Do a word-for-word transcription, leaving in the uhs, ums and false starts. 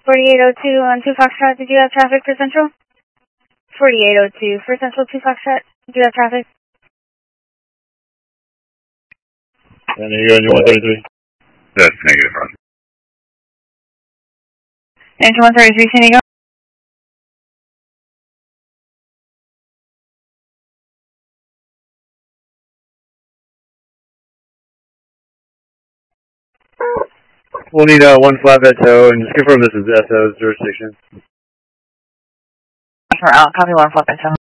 forty-eight oh two on two Foxtrot, did you have traffic for Central? forty-eight oh two for Central two Foxtrot, did you have traffic? And there you go, engine one thirty-three. That's negative, Roger. Engine one thirty-three, San Diego. We'll need uh, one flatbed tow, and just confirm this is S O's jurisdiction. Copy one flatbed tow.